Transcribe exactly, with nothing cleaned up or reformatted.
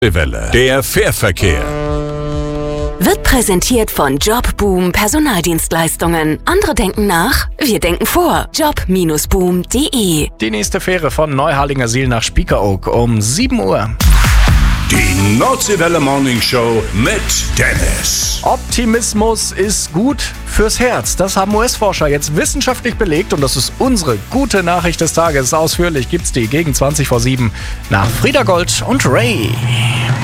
Welle, der Fährverkehr. Wird präsentiert von Jobboom Personaldienstleistungen. Andere denken nach, wir denken vor. job Bindestrich boom Punkt de. Die nächste Fähre von Neuharlingersiel nach Spiekeroog um sieben Uhr. Die Nordseewelle Morning Show mit Dennis. Optimismus ist gut fürs Herz. Das haben U S-Forscher jetzt wissenschaftlich belegt und das ist unsere gute Nachricht des Tages. Ausführlich gibt's die gegen zwanzig vor sieben nach Frieda Gold und Ray.